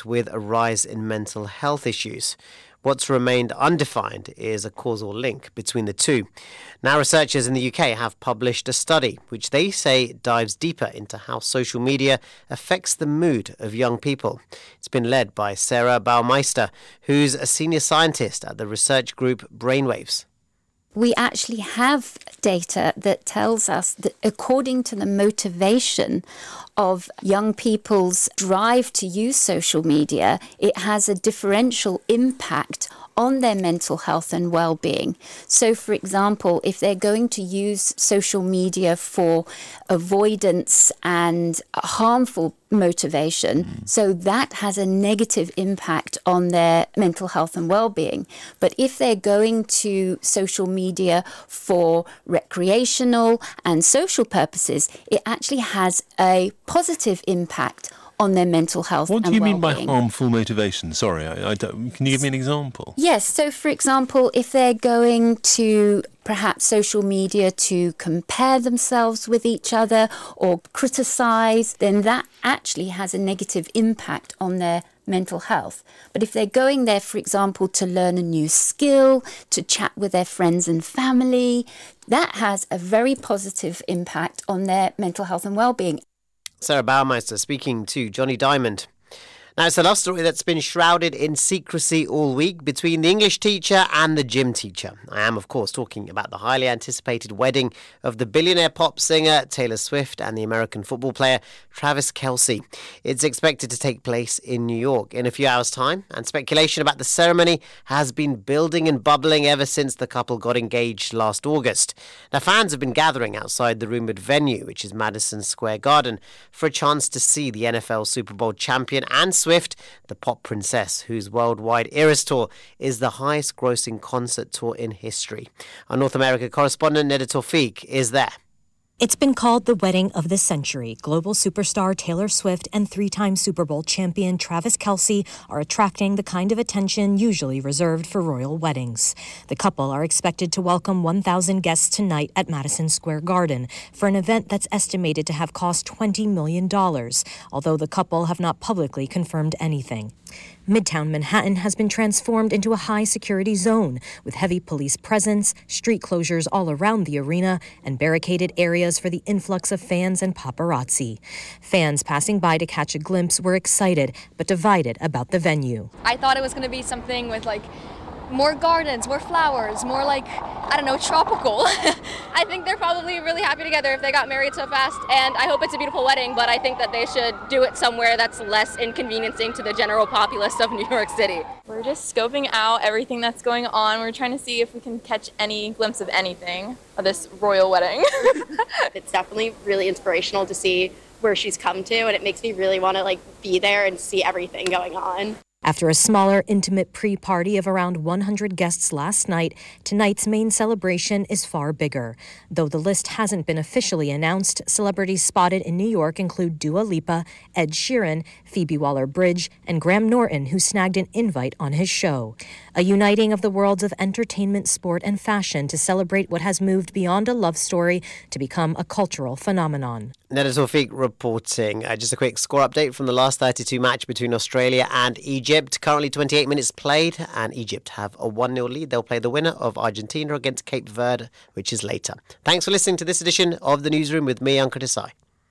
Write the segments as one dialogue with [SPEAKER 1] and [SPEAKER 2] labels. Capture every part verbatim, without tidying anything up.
[SPEAKER 1] with a rise in mental health issues. What's remained undefined is a causal link between the two. Now, researchers in the U K have published a study which they say dives deeper into how social media affects the mood of young people. It's been led by Sarah Baumeister, who's a senior scientist at the research group Brainwaves.
[SPEAKER 2] We actually have data that tells us that according to the motivation of young people's drive to use social media, it has a differential impact on their mental health and well-being. So, for example, if they're going to use social media for avoidance and harmful motivation, mm. so that has a negative impact on their mental health and well-being. But if they're going to social media for recreational and social purposes, it actually has a positive impact on their mental health and well-being.
[SPEAKER 3] What do you mean by harmful motivation? Sorry, I, I don't, can you give me an example?
[SPEAKER 2] Yes, so for example, if they're going to perhaps social media to compare themselves with each other or criticise, then that actually has a negative impact on their mental health. But if they're going there, for example, to learn a new skill, to chat with their friends and family, that has a very positive impact on their mental health and well-being.
[SPEAKER 1] Sarah Baumeister speaking to Johnny Diamond. Now, it's a love story that's been shrouded in secrecy all week between the English teacher and the gym teacher. I am, of course, talking about the highly anticipated wedding of the billionaire pop singer Taylor Swift and the American football player Travis Kelce. It's expected to take place in New York in a few hours' time, and speculation about the ceremony has been building and bubbling ever since the couple got engaged last August. Now, fans have been gathering outside the rumoured venue, which is Madison Square Garden, for a chance to see the N F L Super Bowl champion and Swift, the pop princess, whose worldwide Eras Tour is the highest-grossing concert tour in history. Our North America correspondent, Neda Tawfiq, is there.
[SPEAKER 4] It's been called the wedding of the century. Global superstar Taylor Swift and three-time Super Bowl champion Travis Kelce are attracting the kind of attention usually reserved for royal weddings. The couple are expected to welcome one thousand guests tonight at Madison Square Garden for an event that's estimated to have cost twenty million dollars, although the couple have not publicly confirmed anything. Midtown Manhattan has been transformed into a high-security zone with heavy police presence, street closures all around the arena, and barricaded areas for the influx of fans and paparazzi. Fans passing by to catch a glimpse were excited but divided about the venue.
[SPEAKER 5] I thought it was going to be something with, like, more gardens, more flowers, more like, I don't know, tropical. I think they're probably really happy together if they got married so fast, and I hope it's a beautiful wedding, but I think that they should do it somewhere that's less inconveniencing to the general populace of New York City.
[SPEAKER 6] We're just scoping out everything that's going on. We're trying to see if we can catch any glimpse of anything of this royal wedding.
[SPEAKER 7] It's definitely really inspirational to see where she's come to, and it makes me really want to like be there and see everything going on.
[SPEAKER 4] After a smaller, intimate pre-party of around one hundred guests last night, tonight's main celebration is far bigger. Though the list hasn't been officially announced, celebrities spotted in New York include Dua Lipa, Ed Sheeran, Phoebe Waller-Bridge, and Graham Norton, who snagged an invite on his show. A uniting of the worlds of entertainment, sport, and fashion to celebrate what has moved beyond a love story to become a cultural phenomenon.
[SPEAKER 1] Neda Tawfiq reporting. Uh, just a quick score update from the last thirty-two match between Australia and Egypt. Currently twenty-eight minutes played, and Egypt have a one nil lead. They'll play the winner of Argentina against Cape Verde, which is later. Thanks for listening to this edition of The Newsroom with me, Ankur Desai.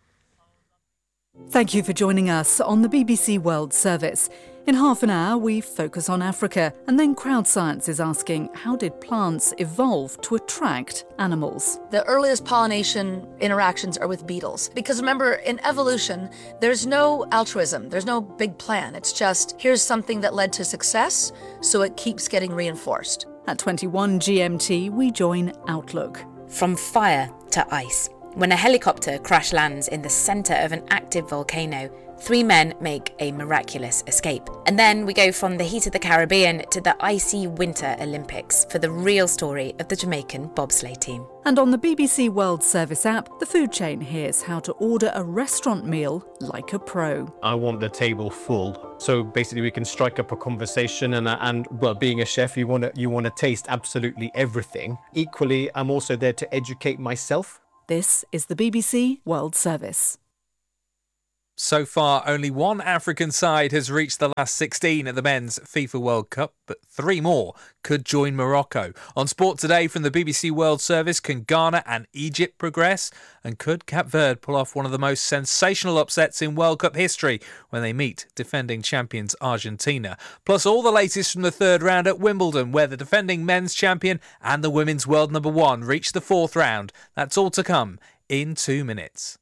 [SPEAKER 8] Thank you for joining us on the B B C World Service. In half an hour, we focus on Africa, and then Crowd Science is asking, how did plants evolve to attract animals?
[SPEAKER 9] The earliest pollination interactions are with beetles. Because remember, in evolution, there's no altruism, there's no big plan. It's just, here's something that led to success, so it keeps getting reinforced.
[SPEAKER 8] At twenty-one G M T, we join Outlook.
[SPEAKER 10] From fire to ice. When a helicopter crash lands in the centre of an active volcano, three men make a miraculous escape. And then we go from the heat of the Caribbean to the icy Winter Olympics for the real story of the Jamaican bobsleigh team.
[SPEAKER 8] And on the B B C World Service app, the food chain hears how to order a restaurant meal like a pro.
[SPEAKER 11] I want the table full. So basically we can strike up a conversation and, and well, being a chef, you want to you want to taste absolutely everything. Equally, I'm also there to educate myself.
[SPEAKER 8] This is the B B C World Service.
[SPEAKER 12] So far, only one African side has reached the last sixteen at the Men's FIFA World Cup, but three more could join Morocco. On Sport Today from the B B C World Service, can Ghana and Egypt progress? And could Cape Verde pull off one of the most sensational upsets in World Cup history when they meet defending champions Argentina? Plus all the latest from the third round at Wimbledon, where the defending men's champion and the women's world number one reached the fourth round. That's all to come in two minutes.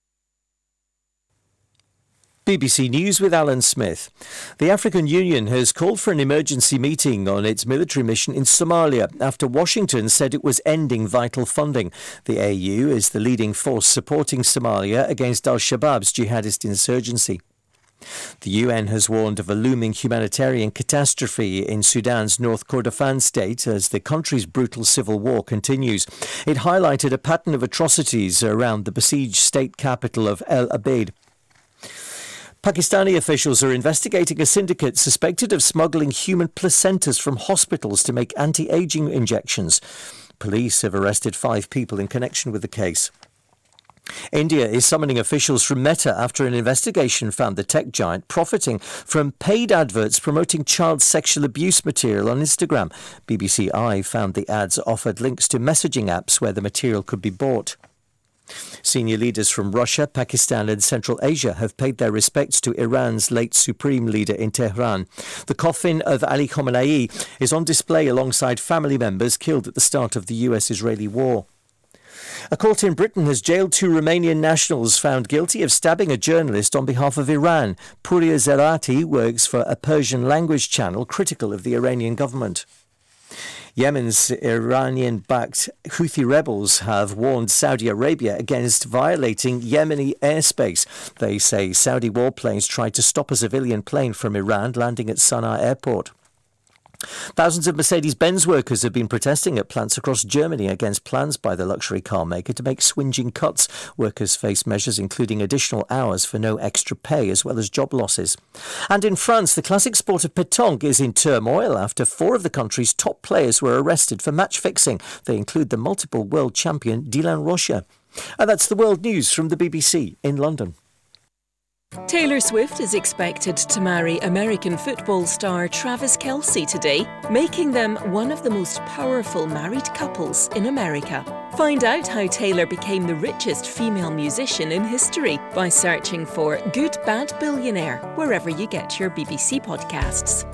[SPEAKER 13] B B C News with Alan Smith. The African Union has called for an emergency meeting on its military mission in Somalia after Washington said it was ending vital funding. The A U is the leading force supporting Somalia against al-Shabaab's jihadist insurgency. The U N has warned of a looming humanitarian catastrophe in Sudan's North Kordofan state as the country's brutal civil war continues. It highlighted a pattern of atrocities around the besieged state capital of El Abeid. Pakistani officials are investigating a syndicate suspected of smuggling human placentas from hospitals to make anti-aging injections. Police have arrested five people in connection with the case. India is summoning officials from Meta after an investigation found the tech giant profiting from paid adverts promoting child sexual abuse material on Instagram. B B C Eye found the ads offered links to messaging apps where the material could be bought. Senior leaders from Russia, Pakistan and Central Asia have paid their respects to Iran's late supreme leader in Tehran. The coffin of Ali Khamenei is on display alongside family members killed at the start of the U S-Israeli war. A court in Britain has jailed two Romanian nationals found guilty of stabbing a journalist on behalf of Iran. Puria Zerati works for a Persian language channel critical of the Iranian government. Yemen's Iranian-backed Houthi rebels have warned Saudi Arabia against violating Yemeni airspace. They say Saudi warplanes tried to stop a civilian plane from Iran landing at Sana'a airport. Thousands of Mercedes-Benz workers have been protesting at plants across Germany against plans by the luxury car maker to make swinging cuts. Workers face measures including additional hours for no extra pay as well as job losses. And in France, the classic sport of pétanque is in turmoil after four of the country's top players were arrested for match fixing. They include the multiple world champion Dylan Rocha. And that's the world news from the B B C in London.
[SPEAKER 14] Taylor Swift is expected to marry American football star Travis Kelce today, making them one of the most powerful married couples in America. Find out how Taylor became the richest female musician in history by searching for Good Bad Billionaire wherever you get your B B C podcasts.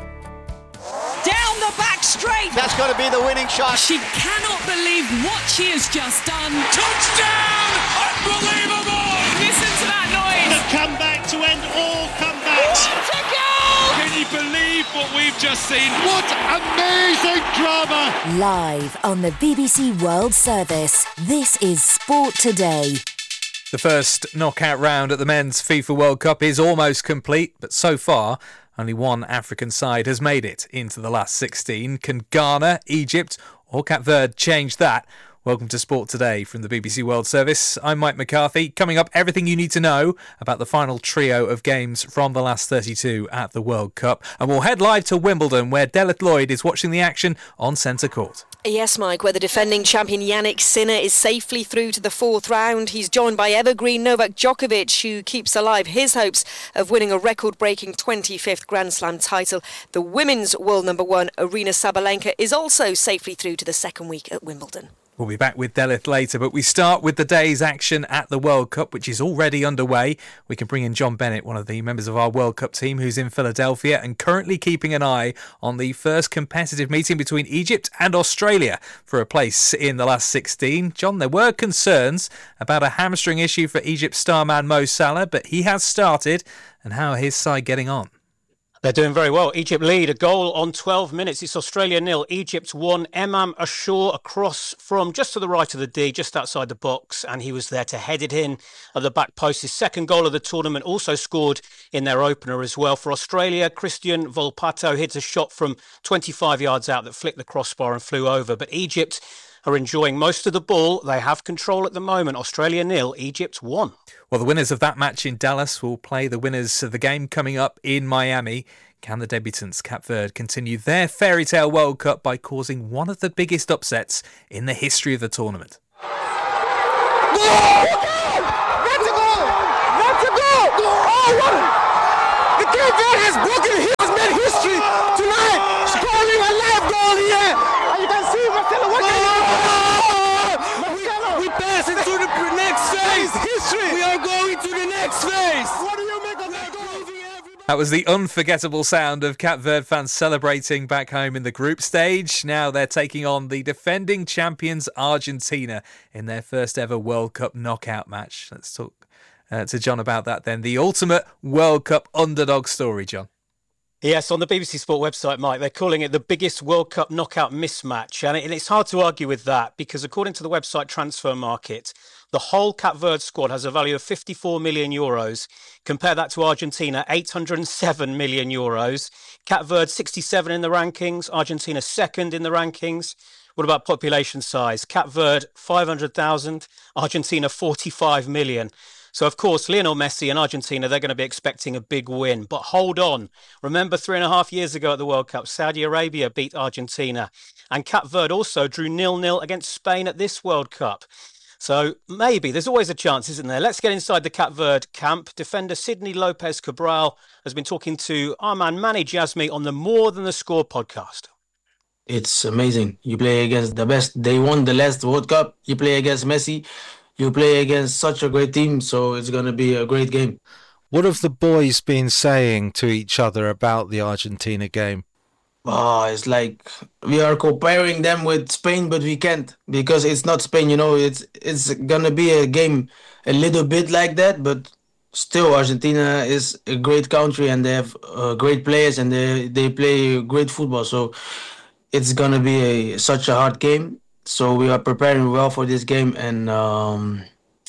[SPEAKER 15] Down the back straight!
[SPEAKER 16] That's got to be the winning shot.
[SPEAKER 15] She cannot believe what she has just done. Touchdown! Unbelievable! Listen to that noise!
[SPEAKER 17] The comeback to end all comebacks.
[SPEAKER 15] What a goal!
[SPEAKER 17] Can you believe what we've just seen? What amazing drama!
[SPEAKER 18] Live on the B B C World Service, this is Sport Today.
[SPEAKER 12] The first knockout round at the Men's FIFA World Cup is almost complete, but so far only one African side has made it into the last sixteen. Can Ghana, Egypt or Cape Verde change that? Welcome to Sport Today from the B B C World Service. I'm Mike McCarthy. Coming up, everything you need to know about the final trio of games from the last thirty-two at the World Cup. And we'll head live to Wimbledon, where Delith Lloyd is watching the action on centre court.
[SPEAKER 19] Yes, Mike, where the defending champion Yannick Sinner is safely through to the fourth round. He's joined by evergreen Novak Djokovic, who keeps alive his hopes of winning a record-breaking twenty-fifth Grand Slam title. The women's world number one, Aryna Sabalenka, is also safely through to the second week at Wimbledon.
[SPEAKER 12] We'll be back with Delith later, but we start with the day's action at the World Cup, which is already underway. We can bring in John Bennett, one of the members of our World Cup team, who's in Philadelphia and currently keeping an eye on the first competitive meeting between Egypt and Australia for a place in the last sixteen. John, there were concerns about a hamstring issue for Egypt's star man Mo Salah, but he has started. And how are his side getting on?
[SPEAKER 20] They're doing very well. Egypt lead a goal on twelve minutes. It's Australia nil, Egypt one. Emam Ashur across from just to the right of the D, just outside the box, and he was there to head it in at the back post. His second goal of the tournament, also scored in their opener as well. For Australia, Christian Volpato hits a shot from twenty-five yards out that flicked the crossbar and flew over. But Egypt are enjoying most of the ball. They have control at the moment. Australia nil, Egypt one.
[SPEAKER 12] Well, the winners of that match in Dallas will play the winners of the game coming up in Miami. Can the debutants Cape Verde continue their fairy tale World Cup by causing one of the biggest upsets in the history of the tournament?
[SPEAKER 15] That's a goal! That's a goal!
[SPEAKER 16] one! The Cape Verde has broken, he has made history tonight, scoring a live goal here. And you can see Marcelo, what can you do? Marcelo, we pass into the next phase. History. We are going to the next phase. What do you make of that goal?
[SPEAKER 12] That was the unforgettable sound of Cape Verde fans celebrating back home in the group stage. Now they're taking on the defending champions Argentina in their first ever World Cup knockout match. Let's talk uh, to John about that then. The ultimate World Cup underdog story, John.
[SPEAKER 20] Yes, on the B B C Sport website, Mike, they're calling it the biggest World Cup knockout mismatch. And, it, and it's hard to argue with that because according to the website Transfer Market, the whole Cape Verde squad has a value of fifty-four million euros. Compare that to Argentina, eight hundred seven million euros. Cape Verde sixty-seven in the rankings, Argentina second in the rankings. What about population size? Cape Verde five hundred thousand, Argentina forty-five million. So, of course, Lionel Messi and Argentina, they're going to be expecting a big win. But hold on. Remember three and a half years ago at the World Cup, Saudi Arabia beat Argentina. And Cape Verde also drew nil nil against Spain at this World Cup. So maybe there's always a chance, isn't there? Let's get inside the Cape Verde camp. Defender Sidney Lopez Cabral has been talking to our man Manny Jasmi on the More Than the Score podcast.
[SPEAKER 21] It's amazing. You play against the best. They won the last World Cup. You play against Messi. You play against such a great team, so it's going to be a great game.
[SPEAKER 22] What have the boys been saying to each other about the Argentina game?
[SPEAKER 21] Oh, it's like we are comparing them with Spain, but we can't because it's not Spain, you know. It's it's going to be a game a little bit like that, but still Argentina is a great country and they have uh, great players and they, they play great football. So it's going to be a, such a hard game. So we are preparing well for this game and um,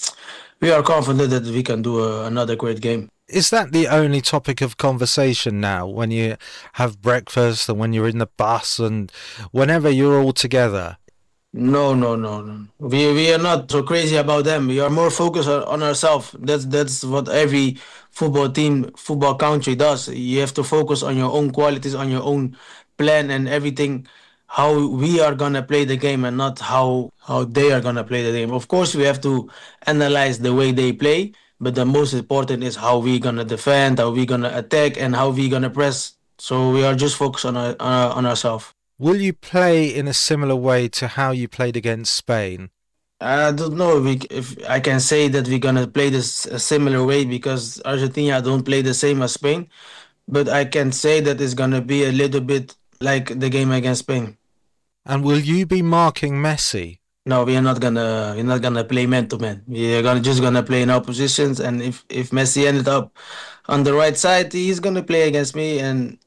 [SPEAKER 21] we are confident that we can do a, another great game.
[SPEAKER 22] Is that the only topic of conversation now when you have breakfast and when you're in the bus and whenever you're all together?
[SPEAKER 21] No, no, no, no. We we are not so crazy about them. We are more focused on ourselves. That's that's what every football team, football country does. You have to focus on your own qualities, on your own plan and everything. How we are going to play the game and not how, how they are going to play the game. Of course, we have to analyze the way they play, but the most important is how we're going to defend, how we're going to attack, and how we're going to press. So we are just focused on, our, on, our, on ourselves.
[SPEAKER 22] Will you play in a similar way to how you played against Spain?
[SPEAKER 21] I don't know if, we, if I can say that we're going to play this a similar way because Argentina don't play the same as Spain, but I can say that it's going to be a little bit like the game against Spain.
[SPEAKER 22] And will you be marking Messi?
[SPEAKER 21] No, we are not gonna. We're not gonna play man to man. We are gonna just gonna play in our positions. And if if Messi ended up on the right side, he's gonna play against me, and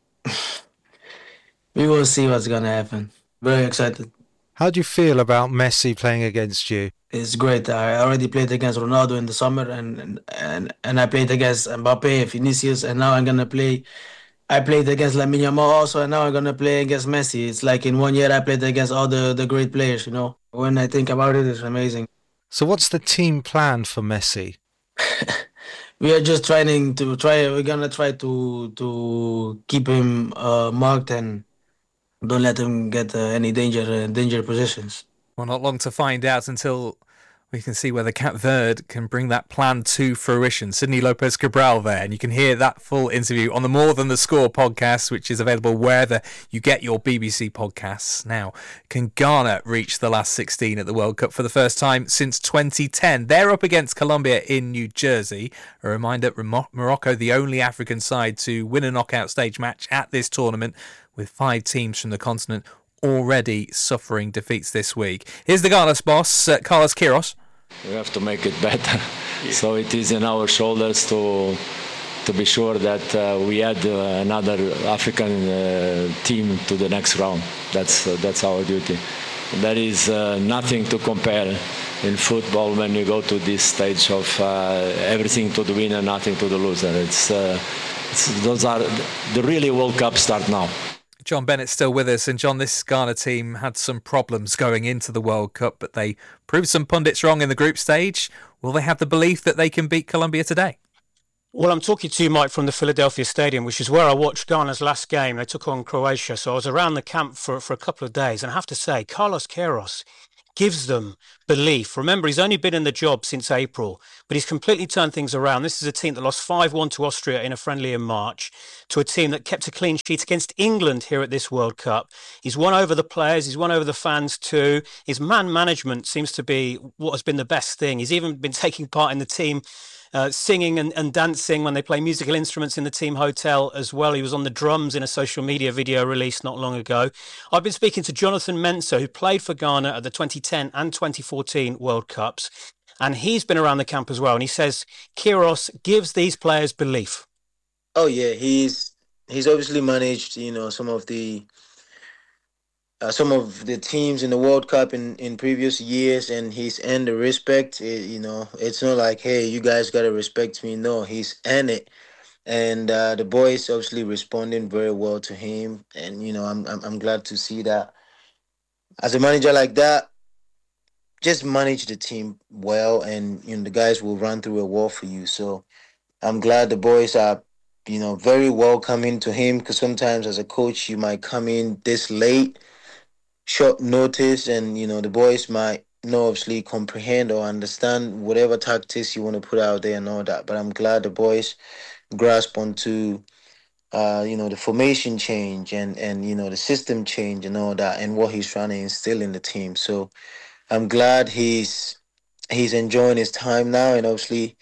[SPEAKER 21] we will see what's gonna happen. Very excited.
[SPEAKER 22] How do you feel about Messi playing against you?
[SPEAKER 21] It's great. I already played against Ronaldo in the summer, and and and I played against Mbappe, Vinicius, and now I'm gonna play. I played against Lamine Yamal also, and now I'm going to play against Messi. It's like in one year I played against all the, the great players, you know. When I think about it, it's amazing.
[SPEAKER 22] So what's the team plan for Messi?
[SPEAKER 21] We are just trying to try, we're going to try to to keep him uh, marked and don't let him get uh, any danger, uh, danger positions.
[SPEAKER 12] Well, not long to find out until we can see whether Cape Verde can bring that plan to fruition. Sidney Lopez Cabral there, and you can hear that full interview on the More Than the Score podcast, which is available wherever you get your B B C podcasts. Now, can Ghana reach the last sixteen at the World Cup for the first time since twenty ten? They're up against Colombia in New Jersey. A reminder, Morocco, the only African side to win a knockout stage match at this tournament, with five teams from the continent already suffering defeats this week. Here's the Ghana's boss, uh, Carlos Queiroz.
[SPEAKER 23] We have to make it better. Yeah. So it is in our shoulders to to be sure that uh, we add uh, another African uh, team to the next round. That's uh, that's our duty. There is uh, nothing to compare in football when you go to this stage of uh, everything to the winner, nothing to the loser. It's, uh, it's those are the really World Cup start now.
[SPEAKER 12] John Bennett's still with us, and John, this Ghana team had some problems going into the World Cup, but they proved some pundits wrong in the group stage. Will they have the belief that they can beat Colombia today?
[SPEAKER 20] Well, I'm talking to you, Mike, from the Philadelphia Stadium, which is where I watched Ghana's last game. They took on Croatia, so I was around the camp for, for a couple of days, and I have to say, Carlos Queiroz gives them belief. Remember, he's only been in the job since April, but he's completely turned things around. This is a team that lost five one to Austria in a friendly in March, to a team that kept a clean sheet against England here at this World Cup. He's won over the players, he's won over the fans too. His man management seems to be what has been the best thing. He's even been taking part in the team Uh, singing and, and dancing when they play musical instruments in the team hotel as well. He was on the drums in a social media video released not long ago. I've been speaking to Jonathan Mensah, who played for Ghana at the twenty ten and twenty fourteen World Cups, and he's been around the camp as well. And he says Queiroz gives these players belief.
[SPEAKER 2] Oh yeah, he's he's obviously managed, you know, some of the Uh, some of the teams in the World Cup in, in previous years, and he's earned the respect. It, you know, it's not like, hey, you guys got to respect me. No, he's earned it. And uh, the boys obviously responding very well to him. And, you know, I'm, I'm I'm glad to see that. As a manager like that, just manage the team well, and, you know, the guys will run through a wall for you. So I'm glad the boys are, you know, very welcoming to him, because sometimes as a coach, you might come in this late, short notice, and, you know, the boys might not obviously comprehend or understand whatever tactics you want to put out there and all that. But I'm glad the boys grasp onto, uh, you know, the formation change and, and, you know, the system change and all that, and what he's trying to instill in the team. So I'm glad he's he's enjoying his time now, and obviously,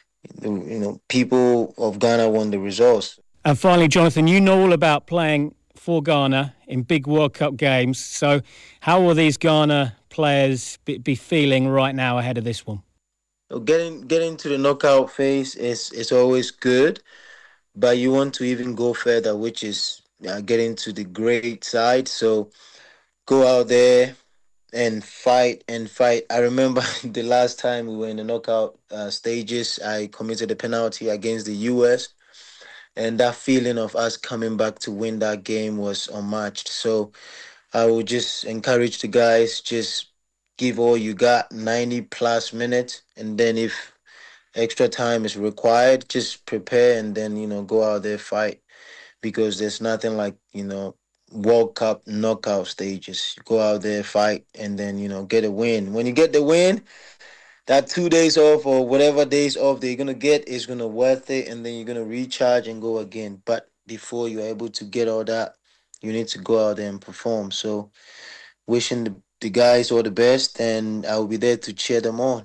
[SPEAKER 2] you know, people of Ghana want the results.
[SPEAKER 3] And finally, Jonathan, you know all about playing for Ghana in big World Cup games. So how will these Ghana players be, be feeling right now ahead of this one?
[SPEAKER 2] Getting getting to the knockout phase is, is always good, but you want to even go further, which is uh, getting to the great side. So go out there and fight and fight. I remember the last time we were in the knockout uh, stages, I committed a penalty against the U S, and that feeling of us coming back to win that game was unmatched. So I would just encourage the guys, just give all you got, ninety plus minutes. And then if extra time is required, just prepare and then, you know, go out there, fight. Because there's nothing like, you know, World Cup knockout stages. You go out there, fight, and then, you know, get a win. When you get the win, that two days off or whatever days off they're going to get is going to worth it, and then you're going to recharge and go again. But before you're able to get all that, you need to go out there and perform. So wishing the, the guys all the best, and I will be there to cheer them on.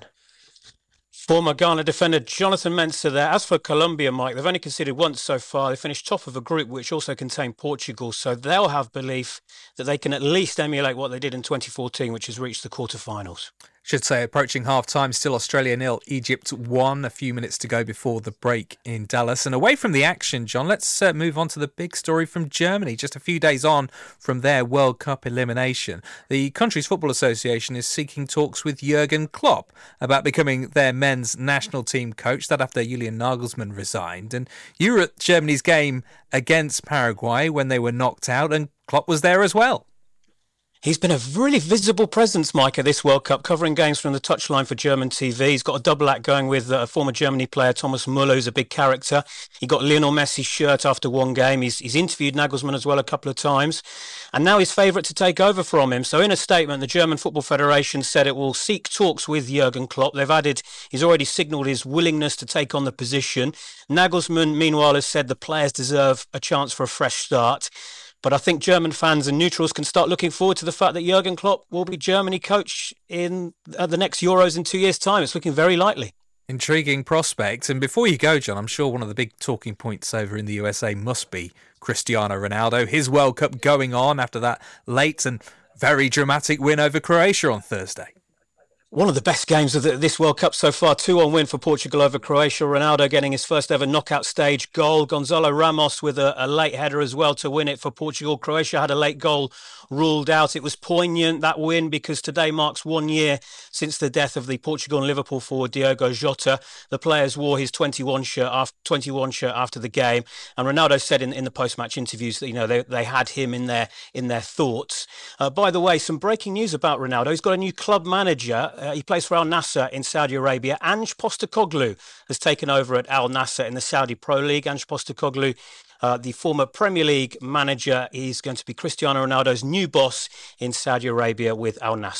[SPEAKER 20] Former Ghana defender Jonathan Mensah there. As for Colombia, Mike, they've only conceded once so far. They finished top of a group which also contained Portugal, so they'll have belief that they can at least emulate what they did in twenty fourteen, which is reach the quarterfinals.
[SPEAKER 12] Should say approaching half-time, still Australia nil, Egypt one, a few minutes to go before the break in Dallas. And away from the action, John, let's uh, move on to the big story from Germany. Just a few days on from their World Cup elimination, the country's football association is seeking talks with Jurgen Klopp about becoming their men's national team coach. That after Julian Nagelsmann resigned. And you were at Germany's game against Paraguay when they were knocked out, and Klopp was there as well.
[SPEAKER 20] He's been a really visible presence, Mike, at this World Cup, covering games from the touchline for German T V. He's got a double act going with a former Germany player, Thomas Müller, who's a big character. He got Lionel Messi's shirt after one game. He's, he's interviewed Nagelsmann as well a couple of times. And now he's favourite to take over from him. So in a statement, the German Football Federation said it will seek talks with Jurgen Klopp. They've added he's already signalled his willingness to take on the position. Nagelsmann, meanwhile, has said the players deserve a chance for a fresh start. But I think German fans and neutrals can start looking forward to the fact that Jurgen Klopp will be Germany coach in uh, the next Euros in two years' time. It's looking very likely.
[SPEAKER 12] Intriguing prospect. And before you go, John, I'm sure one of the big talking points over in the U S A must be Cristiano Ronaldo. His World Cup going on after that late and very dramatic win over Croatia on Thursday.
[SPEAKER 20] One of the best games of the, this World Cup so far, two one win for Portugal over Croatia. Ronaldo getting his first ever knockout stage goal. Gonzalo Ramos with a, a late header as well to win it for Portugal. Croatia had a late goal ruled out. It was poignant, that win, because today marks one year since the death of the Portugal and Liverpool forward Diogo Jota. The players wore his twenty-one shirt after, twenty-one shirt after the game. And Ronaldo said in, in the post-match interviews that, you know, they, they had him in their, in their thoughts. Uh, by the way, some breaking news about Ronaldo. He's got a new club manager. Uh, he plays for Al Nassr in Saudi Arabia. Ange Postecoglou has taken over at Al Nassr in the Saudi Pro League. Ange Postecoglou, uh, the former Premier League manager, is going to be Cristiano Ronaldo's new boss in Saudi Arabia with Al Nassr.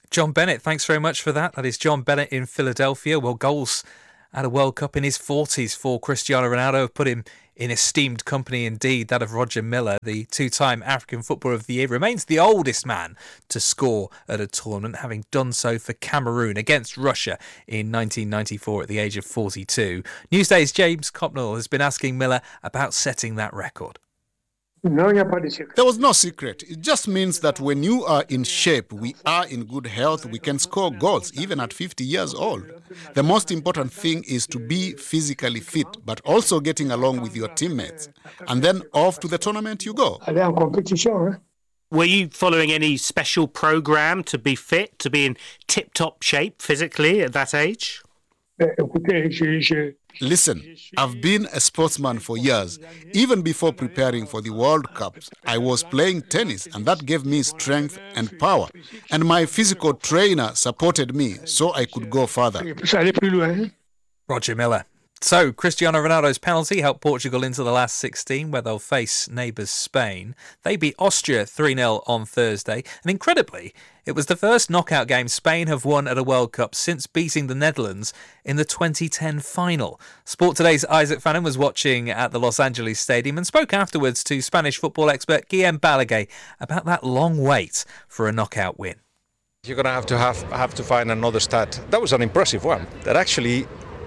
[SPEAKER 12] John Bennett, thanks very much for that. That is John Bennett in Philadelphia. Well, goals at a World Cup in his forties for Cristiano Ronaldo have put him in esteemed company indeed. That of Roger Milla, the two-time African Footballer of the Year, remains the oldest man to score at a tournament, having done so for Cameroon against Russia in nineteen ninety-four at the age of forty-two. Newsday's James Copnell has been asking Milla about setting that record.
[SPEAKER 5] There was no secret. It just means that when you are in shape, we are in good health, we can score goals even at fifty years old. The most important thing is to be physically fit, but also getting along with your teammates. And then off to the tournament you go.
[SPEAKER 20] Were you following any special program to be fit, to be in tip-top shape physically at that age?
[SPEAKER 5] Listen, I've been a sportsman for years. Even before preparing for the World Cups, I was playing tennis, and that gave me strength and power. And my physical trainer supported me so I could go further.
[SPEAKER 12] Roger Milla. So, Cristiano Ronaldo's penalty helped Portugal into the last sixteen, where they'll face neighbours Spain. They beat Austria three nil on Thursday, and incredibly, it was the first knockout game Spain have won at a World Cup since beating the Netherlands in the twenty ten final. Sport Today's Isaac Fannin was watching at the Los Angeles Stadium and spoke afterwards to Spanish football expert Guillem Balaguer about that long wait for a knockout win.
[SPEAKER 6] You're going to have to have, have to find another stat. That was an impressive one. That actually,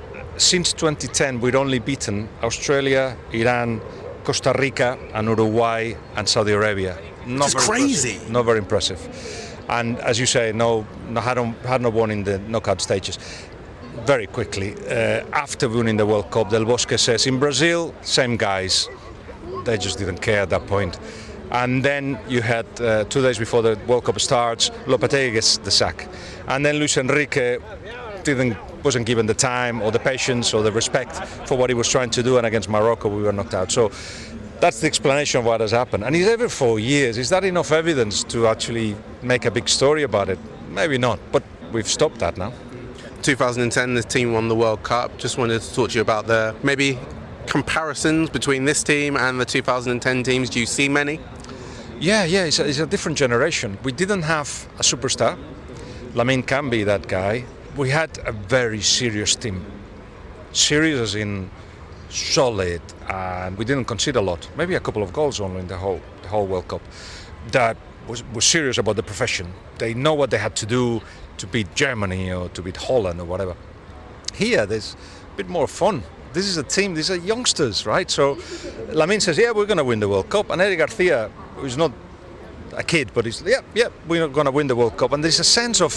[SPEAKER 6] since twenty ten, we'd only beaten Australia, Iran, Costa Rica, and Uruguay and Saudi Arabia. Not
[SPEAKER 7] That's crazy.
[SPEAKER 6] Impressive. Not very impressive. And as you say, no, no had, had not won in the knockout stages. Very quickly, uh, after winning the World Cup, Del Bosque says, in Brazil, same guys. They just didn't care at that point. And then you had, uh, two days before the World Cup starts, Lopetegui gets the sack. And then Luis Enrique didn't wasn't given the time or the patience or the respect for what he was trying to do, and against Morocco we were knocked out. So that's the explanation of what has happened. And it's every four years. Is that enough evidence to actually make a big story about it? Maybe not, but we've stopped that now.
[SPEAKER 7] two thousand ten, the team won the World Cup. Just wanted to talk to you about the maybe comparisons between this team and the two thousand ten teams. Do you see many?
[SPEAKER 6] Yeah, yeah, it's a, it's a different generation. We didn't have a superstar. Lamine can be that guy. We had a very serious team. Serious as in solid, and we didn't concede a lot. Maybe a couple of goals only in the whole the whole World Cup. That was, was serious about the profession. They know what they had to do to beat Germany or to beat Holland or whatever. Here, there's a bit more fun. This is a team, these are youngsters, right? So Lamine says, yeah, we're going to win the World Cup. And Eric Garcia, who's not a kid, but he's, yeah, yeah, we're going to win the World Cup. And there's a sense of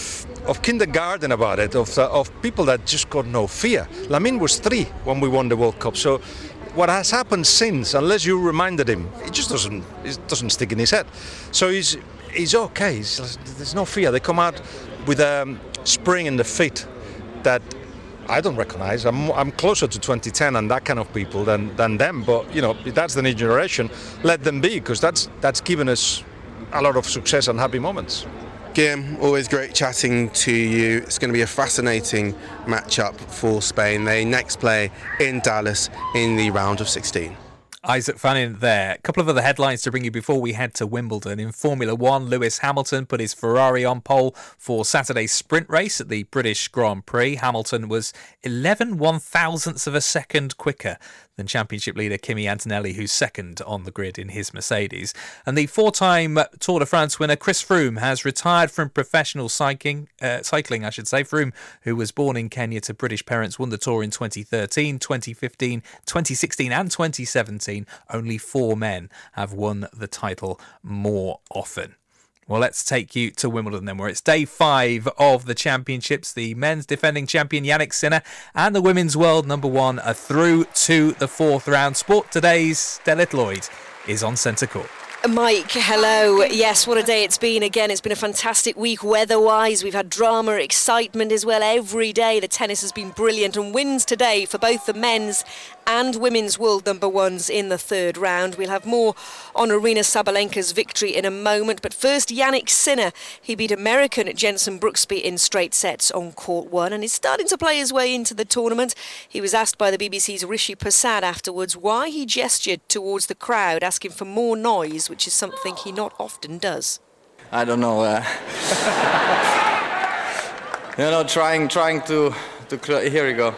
[SPEAKER 6] of kindergarten about it, of uh, of people that just got no fear. Lamine was three when we won the World Cup. So what has happened since, unless you reminded him, it just doesn't it doesn't stick in his head. So he's he's okay. He's, there's no fear. They come out with a um, spring in the feet that I don't recognize. I'm I'm closer to twenty ten and that kind of people than than them. But you know, that's the new generation. Let them be, because that's that's given us a lot of success and happy moments.
[SPEAKER 7] Guillem, always great chatting to you. It's going to be a fascinating matchup for Spain. They next play in Dallas in the round of sixteen.
[SPEAKER 12] Isaac Fannin there. A couple of other headlines to bring you before we head to Wimbledon. In Formula One, Lewis Hamilton put his Ferrari on pole for Saturday's sprint race at the British Grand Prix. Hamilton was eleven one thousandths of a second quicker than championship leader Kimi Antonelli, who's second on the grid in his Mercedes. And the four-time Tour de France winner Chris Froome has retired from professional cycling, uh, cycling, I should say. Froome, who was born in Kenya to British parents, won the Tour in twenty thirteen, twenty fifteen, twenty sixteen and twenty seventeen. Only four men have won the title more often. Well, let's take you to Wimbledon then, where it's day five of the championships. The men's defending champion Jannik Sinner and the women's world number one are through to the fourth round. Sport Today's Delith Lloyd is on centre court.
[SPEAKER 19] Mike, hello. Yes, what a day it's been. Again, it's been a fantastic week weather-wise. We've had drama, excitement as well every day. The tennis has been brilliant, and wins today for both the men's and women's world number ones in the third round. We'll have more on Aryna Sabalenka's victory in a moment, but first Jannik Sinner. He beat American Jenson Brooksby in straight sets on court one and is starting to play his way into the tournament. He was asked by the B B C's Rishi Prasad afterwards why he gestured towards the crowd, asking for more noise, which is something he not often does.
[SPEAKER 24] I don't know. Uh,
[SPEAKER 1] You know, trying, trying to, to. Here we go.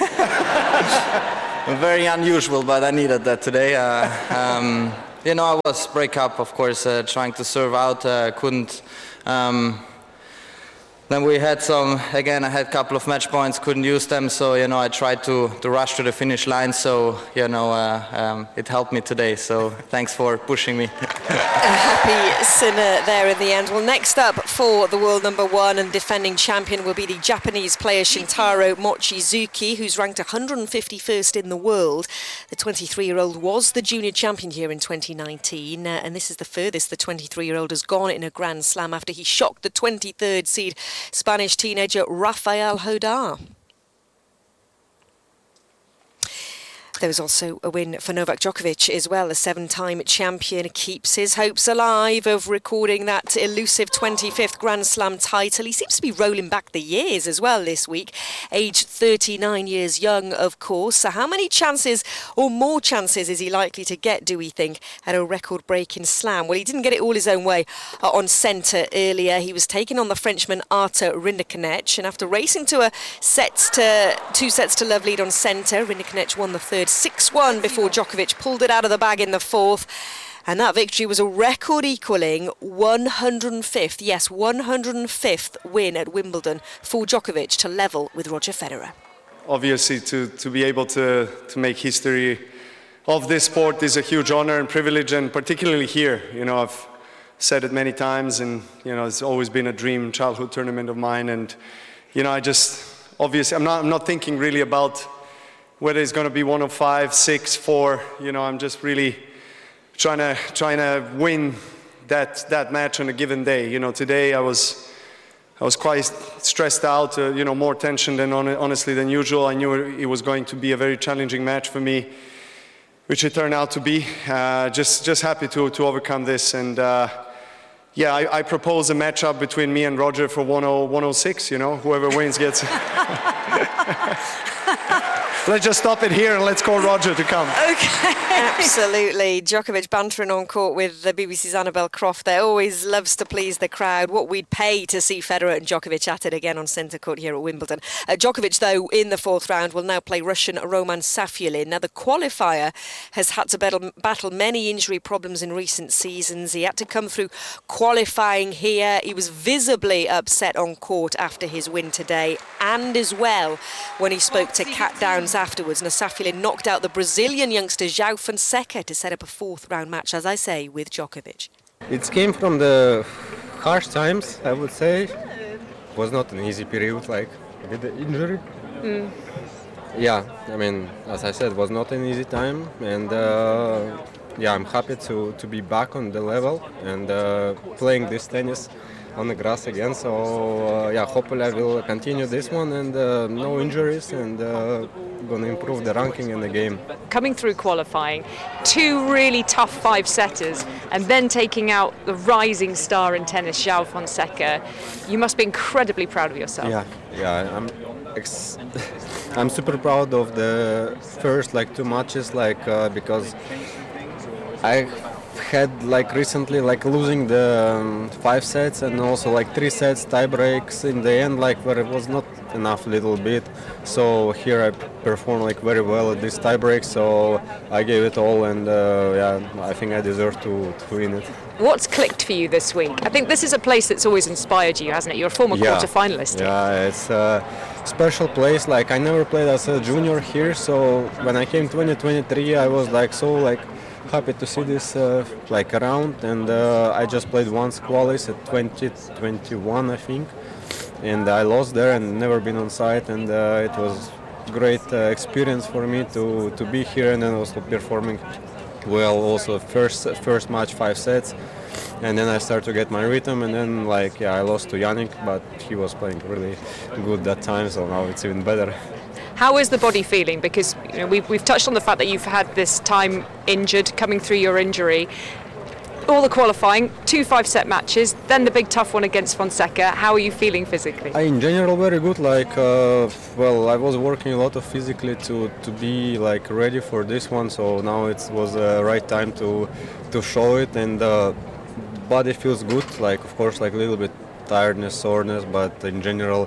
[SPEAKER 1] Very unusual, but I needed that today. Uh, um, you know, I was break up, of course, uh, trying to serve out. Uh, couldn't. Um, Then we had some, again, I had a couple of match points, couldn't use them, so, you know, I tried to, to rush to the finish line, so, you know, uh, um, it helped me today, so thanks for pushing me.
[SPEAKER 19] A happy Sinner there in the end. Well, next up for the world number one and defending champion will be the Japanese player Shintaro Mochizuki, who's ranked one hundred fifty-first in the world. The twenty-three-year-old was the junior champion here in twenty nineteen, uh, and this is the furthest the twenty-three-year-old has gone in a Grand Slam after he shocked the twenty-third seed Spanish teenager Rafael Hodar. There was also a win for Novak Djokovic as well. The seven-time champion keeps his hopes alive of recording that elusive twenty-fifth Grand Slam title. He seems to be rolling back the years as well this week. Aged thirty-nine years young, of course. So how many chances or more chances is he likely to get, do we think, at a record-breaking slam? Well, he didn't get it all his own way uh, on centre earlier. He was taking on the Frenchman Artur Rinderknech, and after racing to a sets to two sets to love lead on centre, Rinderknech won the third six one before Djokovic pulled it out of the bag in the fourth. And that victory was a record-equalling one hundred fifth, yes, one hundred fifth win at Wimbledon for Djokovic to level with Roger Federer.
[SPEAKER 4] Obviously, to, to be able to, to make history of this sport is a huge honor and privilege, and particularly here. You know, I've said it many times, and, you know, it's always been a dream childhood tournament of mine. And, you know, I just, obviously, I'm not, I'm not thinking really about whether it's going to be one of five, six, four, you know, I'm just really trying to trying to win that that match on a given day. You know, today I was I was quite stressed out, uh, you know, more tension than on, honestly than usual. I knew it was going to be a very challenging match for me, which it turned out to be. Uh, just just happy to to overcome this, and uh, yeah, I, I propose a matchup between me and Roger for one oh six. You know, whoever wins gets. Let's just stop it here and let's call Roger to come.
[SPEAKER 19] Okay. Absolutely. Djokovic bantering on court with the B B C's Annabelle Croft there. Always loves to please the crowd. What we'd pay to see Federer and Djokovic at it again on centre court here at Wimbledon. Uh, Djokovic, though, in the fourth round will now play Russian Roman Safyulin. Now, the qualifier has had to battle, battle many injury problems in recent seasons. He had to come through qualifying here. He was visibly upset on court after his win today, and as well when he spoke to Cat Downs afterwards. Safyulin knocked out the Brazilian youngster João Fonseca to set up a fourth round match, as I say, with Djokovic.
[SPEAKER 9] It came from the harsh times, I would say. It was not an easy period, like with the injury. Mm. Yeah, I mean, as I said, it was not an easy time, and uh, yeah, I'm happy to, to be back on the level and uh, playing this tennis on the grass again. So uh, yeah, hopefully I will continue this one, and uh, no injuries, and uh, gonna improve the ranking in the game.
[SPEAKER 24] Coming through qualifying, two really tough five setters, and then taking out the rising star in tennis, João Fonseca. You must be incredibly proud of yourself.
[SPEAKER 9] Yeah, yeah, I'm ex- I'm super proud of the first like two matches, like uh, because I had like recently like losing the um, five sets and also like three sets tie breaks in the end, like where it was not enough little bit. So here I performed like very well at this tie break, so I gave it all, and uh, yeah, I think I deserve to, to win it.
[SPEAKER 24] What's clicked for you this week? I think this is a place that's always inspired you, hasn't it? You're a former
[SPEAKER 9] yeah.
[SPEAKER 24] quarter-finalist.
[SPEAKER 9] Yeah, it's a special place. Like I never played as a junior here, so when I came twenty twenty-three, I was like so like happy to see this uh, like around, and uh, I just played once qualis at twenty twenty-one, I think, and I lost there and never been on site, and uh, it was great uh, experience for me to to be here, and then also performing well. Also first first match five sets, and then I started to get my rhythm, and then like yeah I lost to Jannik, but he was playing really good that time, so now it's even better.
[SPEAKER 24] How is the body feeling? Because you know, we've, we've touched on the fact that you've had this time injured, coming through your injury. All the qualifying, two five-set matches, then the big tough one against Fonseca. How are you feeling physically?
[SPEAKER 9] I, in general, very good. Like, uh, well, I was working a lot of physically to, to be like ready for this one. So now it was the uh, right time to to show it, and uh, body feels good. Like, of course, like a little bit tiredness, soreness, but in general,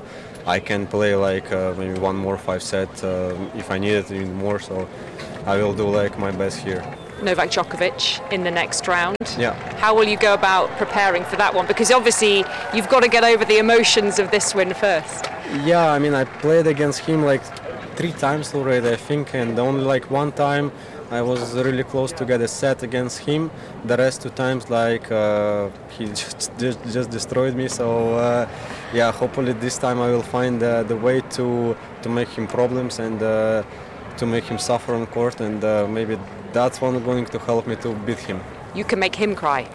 [SPEAKER 9] I can play like uh, maybe one more five set uh, if I need it even more. So I will do like my best here.
[SPEAKER 24] Novak Djokovic in the next round.
[SPEAKER 9] Yeah.
[SPEAKER 24] How will you go about preparing for that one? Because obviously you've got to get over the emotions of this win first.
[SPEAKER 9] Yeah, I mean I played against him like three times already, I think, and only like one time I was really close to get a set against him. The rest two times, like uh, he just, just just destroyed me. So uh, yeah, hopefully this time I will find uh, the way to to make him problems and uh, to make him suffer on court, and uh, maybe that's one going to help me to beat him.
[SPEAKER 24] You can make him cry.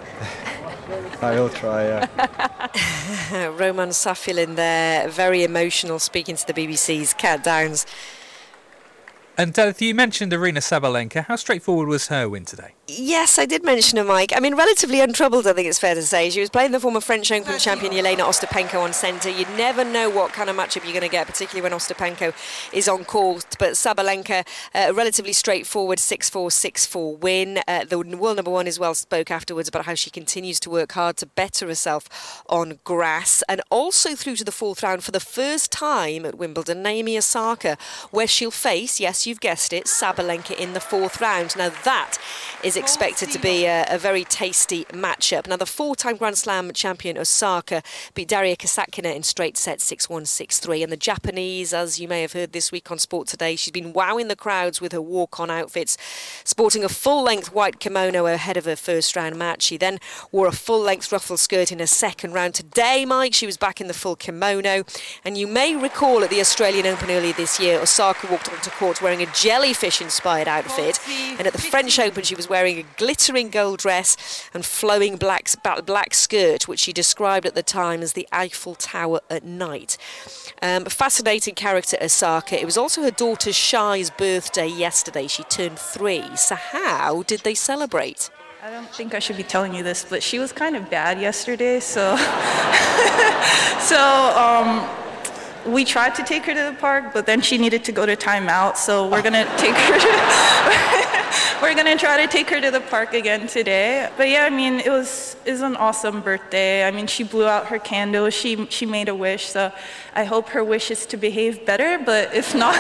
[SPEAKER 9] I will try, yeah.
[SPEAKER 19] Roman Safin there, very emotional, speaking to the B B C's Kat Downs.
[SPEAKER 12] And Delith, you mentioned Aryna Sabalenka. How straightforward was her win today?
[SPEAKER 19] Yes, I did mention her, Mike. I mean, relatively untroubled, I think it's fair to say. She was playing the former French Open champion Jelena Ostapenko on centre. You never know what kind of matchup you're going to get, particularly when Ostapenko is on court. But Sabalenka, a uh, relatively straightforward six four, six four win. Uh, the world number one as well spoke afterwards about how she continues to work hard to better herself on grass. And also through to the fourth round for the first time at Wimbledon, Naomi Osaka, where she'll face, yes, you've guessed it, Sabalenka in the fourth round. Now that is expected to be a, a very tasty matchup. Now the four-time Grand Slam champion Osaka beat Daria Kasatkina in straight sets six one, six three, and the Japanese, as you may have heard this week on Sport Today, she's been wowing the crowds with her walk-on outfits, sporting a full-length white kimono ahead of her first round match. She then wore a full-length ruffle skirt in her second round. Today, Mike, she was back in the full kimono, and you may recall at the Australian Open earlier this year, Osaka walked onto court wearing a jellyfish-inspired outfit, and at the French Open she was wearing a glittering gold dress and flowing black, black skirt, which she described at the time as the Eiffel Tower at night. Um, fascinating character, Osaka. It was also her daughter Shai's birthday yesterday. She turned three. So how did they celebrate?
[SPEAKER 8] I don't think I should be telling you this, but she was kind of bad yesterday, so so um we tried to take her to the park, but then she needed to go to timeout, so we're gonna take her to, we're gonna try to take her to the park again today. But yeah, I mean, it was it was an awesome birthday. I mean, she blew out her candle, she she made a wish, so I hope her wish is to behave better, but if not,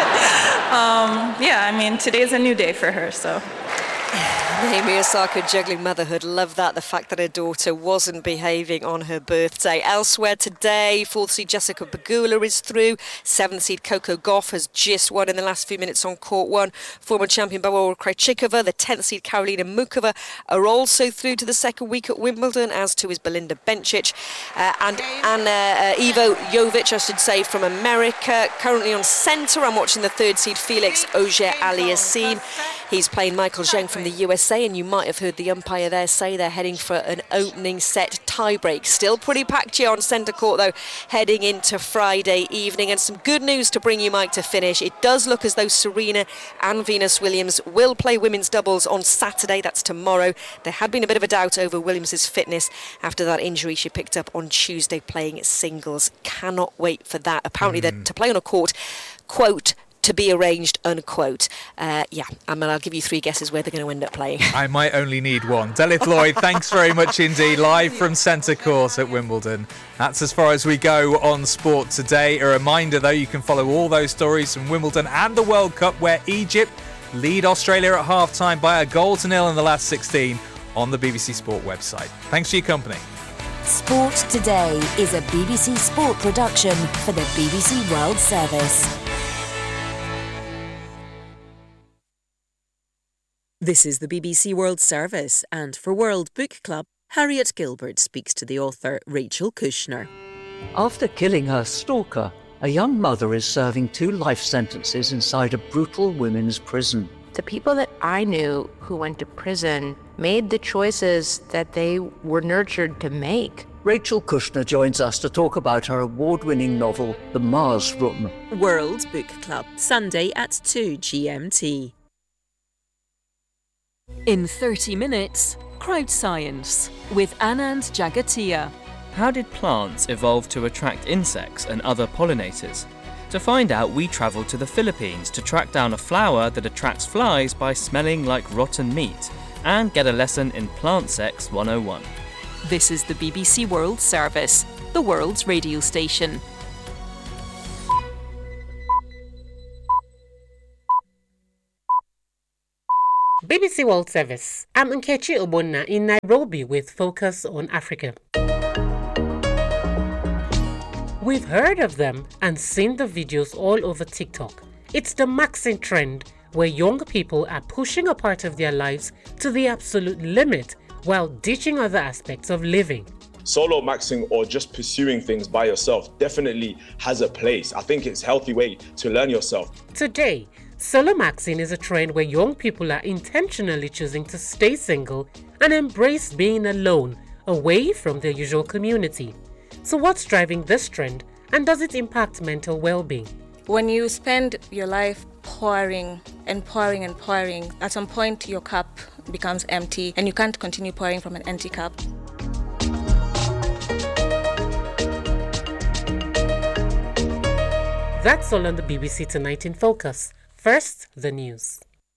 [SPEAKER 8] um, yeah, I mean, today's a new day for her, so.
[SPEAKER 19] Naomi Osaka juggling motherhood. Love that, the fact that her daughter wasn't behaving on her birthday. Elsewhere today, fourth seed Jessica Pegula is through. Seventh seed Coco Gauff has just won in the last few minutes on court one. Former champion Barbora Krejcikova, the tenth seed Karolina Mukova are also through to the second week at Wimbledon, as too is Belinda Bencic. Uh, and Anna uh, Ivo Jovic, I should say, from America, currently on centre. I'm watching the third seed Felix Auger-Aliassime. He's playing Michael Zheng from the U S A, and you might have heard the umpire there say they're heading for an opening set tiebreak. Still pretty packed here on centre court, though, heading into Friday evening. And some good news to bring you, Mike, to finish. It does look as though Serena and Venus Williams will play women's doubles on Saturday. That's tomorrow. There had been a bit of a doubt over Williams' fitness after that injury she picked up on Tuesday playing singles. Cannot wait for that. Apparently, mm. they're to play on a court, quote, to be arranged, unquote. Uh, yeah, I mean, I'll give you three guesses where they're going to end up playing.
[SPEAKER 12] I might only need one. Delith Lloyd, thanks very much indeed, live from centre court at Wimbledon. That's as far as we go on Sport Today. A reminder, though, you can follow all those stories from Wimbledon and the World Cup, where Egypt lead Australia at half-time by a goal to nil in the last sixteen, on the B B C Sport website. Thanks for your company.
[SPEAKER 18] Sport Today is a B B C Sport production for the B B C World Service.
[SPEAKER 14] This is the B B C World Service, and for World Book Club, Harriet Gilbert speaks to the author Rachel Kushner.
[SPEAKER 10] After killing her stalker, a young mother is serving two life sentences inside a brutal women's prison.
[SPEAKER 11] The people that I knew who went to prison made the choices that they were nurtured to make.
[SPEAKER 10] Rachel Kushner joins us to talk about her award-winning novel, The Mars Room.
[SPEAKER 14] World Book Club, Sunday at two G M T. In thirty minutes, Crowd Science with Anand Jagatia.
[SPEAKER 13] How did plants evolve to attract insects and other pollinators? To find out, we travelled to the Philippines to track down a flower that attracts flies by smelling like rotten meat, and get a lesson in Plant Sex one oh one.
[SPEAKER 14] This is the B B C World Service, the world's radio station.
[SPEAKER 15] B B C World Service. I'm Nkechi Obonna in Nairobi with Focus on Africa. We've heard of them and seen the videos all over TikTok. It's the maxing trend, where young people are pushing a part of their lives to the absolute limit while ditching other aspects of living.
[SPEAKER 16] Solo maxing or just pursuing things by yourself definitely has a place. I think it's a healthy way to learn yourself.
[SPEAKER 15] Today, solo maxing is a trend where young people are intentionally choosing to stay single and embrace being alone, away from their usual community. So what's driving this trend, and does it impact mental well-being?
[SPEAKER 17] When you spend your life pouring and pouring and pouring, at some point your cup becomes empty and you can't continue pouring from an empty cup.
[SPEAKER 15] That's all on the B B C Tonight in Focus. First, the news.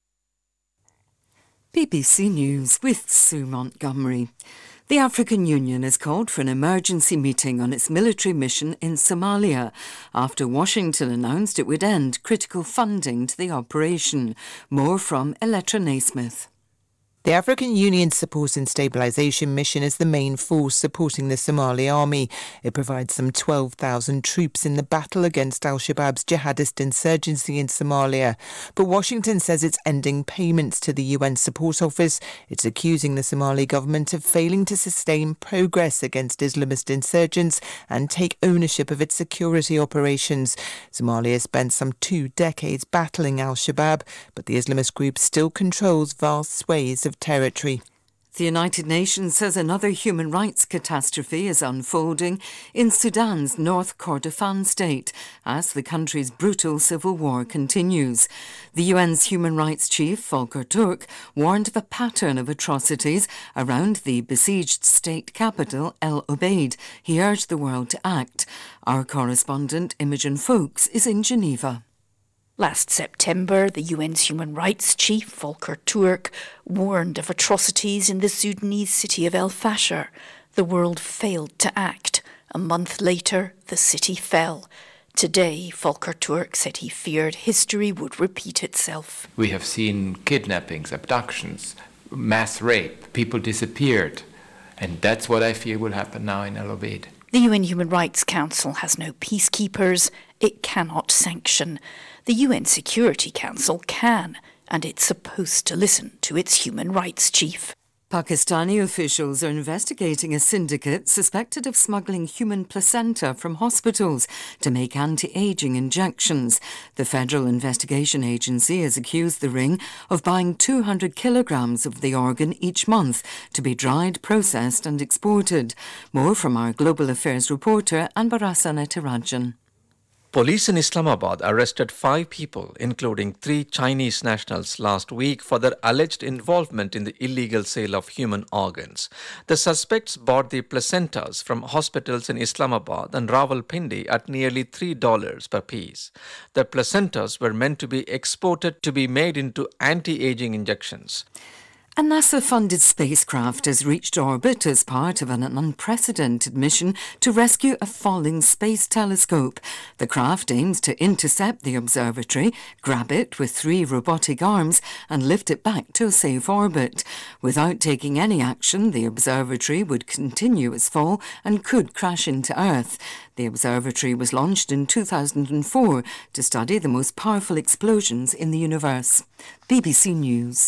[SPEAKER 22] B B C News with Sue Montgomery. The African Union has called for an emergency meeting on its military mission in Somalia after Washington announced it would end critical funding to the operation. More from Elettra Naismith.
[SPEAKER 25] The African Union's Support and Stabilisation Mission is the main force supporting the Somali army. It provides some twelve thousand troops in the battle against al-Shabaab's jihadist insurgency in Somalia. But Washington says it's ending payments to the U N Support Office. It's accusing the Somali government of failing to sustain progress against Islamist insurgents and take ownership of its security operations. Somalia spent some two decades battling al-Shabaab, but the Islamist group still controls vast swathes of territory.
[SPEAKER 22] The United Nations says another human rights catastrophe is unfolding in Sudan's North Kordofan state as the country's brutal civil war continues. The U N's human rights chief, Volker Turk, warned of a pattern of atrocities around the besieged state capital, El Obeid. He urged the world to act. Our correspondent, Imogen Folks, is in Geneva.
[SPEAKER 26] Last September, the U N's human rights chief, Volker Turk, warned of atrocities in the Sudanese city of El Fasher. The world failed to act. A month later, the city fell. Today, Volker Turk said he feared history would repeat itself.
[SPEAKER 27] We have seen kidnappings, abductions, mass rape, people disappeared. And that's what I fear will happen now in El Obeid.
[SPEAKER 26] The U N Human Rights Council has no peacekeepers. It cannot sanction. The U N Security Council can, and it's supposed to listen to its human rights chief.
[SPEAKER 22] Pakistani officials are investigating a syndicate suspected of smuggling human placenta from hospitals to make anti-aging injections. The Federal Investigation Agency has accused the ring of buying two hundred kilograms of the organ each month to be dried, processed and exported. More from our Global Affairs reporter Anbarasan Etirajan.
[SPEAKER 28] Police in Islamabad arrested five people, including three Chinese nationals, last week for their alleged involvement in the illegal sale of human organs. The suspects bought the placentas from hospitals in Islamabad and Rawalpindi at nearly three dollars per piece. The placentas were meant to be exported to be made into anti-aging injections.
[SPEAKER 22] A NASA-funded spacecraft has reached orbit as part of an unprecedented mission to rescue a falling space telescope. The craft aims to intercept the observatory, grab it with three robotic arms and lift it back to a safe orbit. Without taking any action, the observatory would continue its fall and could crash into Earth. The observatory was launched in two thousand four to study the most powerful explosions in the universe. B B C News.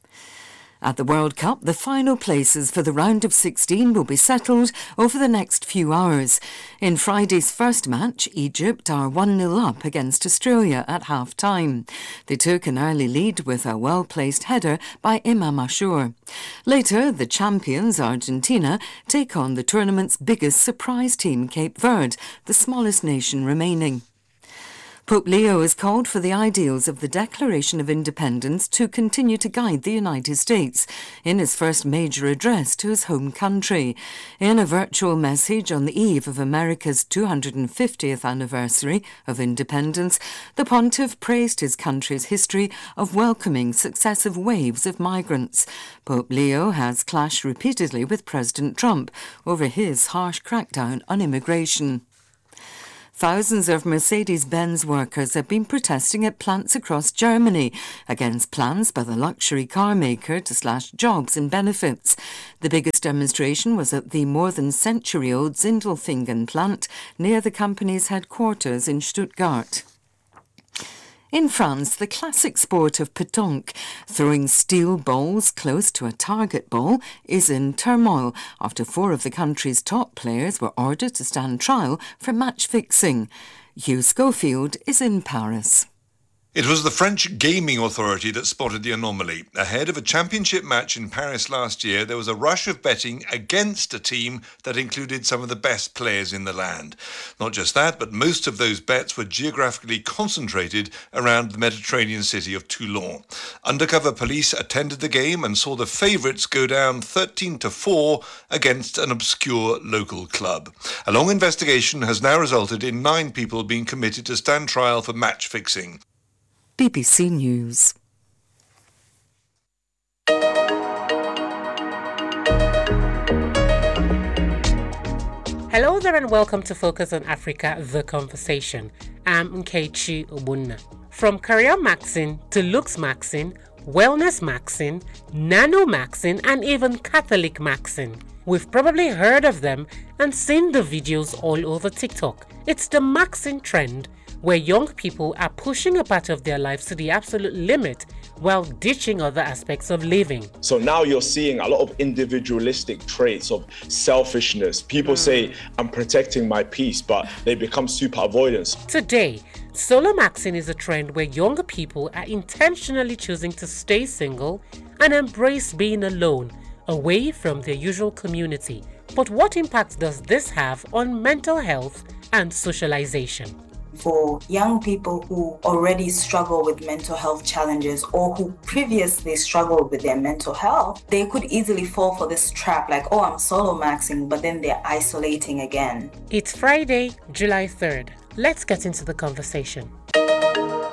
[SPEAKER 22] At the World Cup, the final places for the round of sixteen will be settled over the next few hours. In Friday's first match, Egypt are one nil up against Australia at half-time. They took an early lead with a well-placed header by Imam Ashur. Later, the champions, Argentina, take on the tournament's biggest surprise team, Cape Verde, the smallest nation remaining. Pope Leo has called for the ideals of the Declaration of Independence to continue to guide the United States in his first major address to his home country. In a virtual message on the eve of America's two hundred fiftieth anniversary of independence, the pontiff praised his country's history of welcoming successive waves of migrants. Pope Leo has clashed repeatedly with President Trump over his harsh crackdown on immigration. Thousands of Mercedes-Benz workers have been protesting at plants across Germany against plans by the luxury car maker to slash jobs and benefits. The biggest demonstration was at the more than century-old Sindelfingen plant near the company's headquarters in Stuttgart. In France, the classic sport of pétanque, throwing steel balls close to a target ball, is in turmoil after four of the country's top players were ordered to stand trial for match fixing. Hugh Schofield is in Paris.
[SPEAKER 2] It was the French Gaming Authority that spotted the anomaly. Ahead of a championship match in Paris last year, there was a rush of betting against a team that included some of the best players in the land. Not just that, but most of those bets were geographically concentrated around the Mediterranean city of Toulon. Undercover police attended the game and saw the favourites go down thirteen to four against an obscure local club. A long investigation has now resulted in nine people being committed to stand trial for match fixing.
[SPEAKER 22] B B C News.
[SPEAKER 15] Hello there and welcome to Focus on Africa, The Conversation. I'm Nkechi Obunna. From Career Maxine to Looks Maxine, Wellness Maxine, Nano Maxine and even Catholic Maxine. We've probably heard of them and seen the videos all over TikTok. It's the Maxine trend, where young people are pushing a part of their lives to the absolute limit while ditching other aspects of living.
[SPEAKER 16] So now you're seeing a lot of individualistic traits of selfishness. People mm. say, I'm protecting my peace, but they become super avoidance.
[SPEAKER 15] Today, solo maxing is a trend where younger people are intentionally choosing to stay single and embrace being alone, away from their usual community. But what impact does this have on mental health and socialization?
[SPEAKER 3] For young people who already struggle with mental health challenges or who previously struggled with their mental health, they could easily fall for this trap like, oh, I'm solo maxing, but then they're isolating again.
[SPEAKER 15] It's Friday, July third. Let's get into the conversation.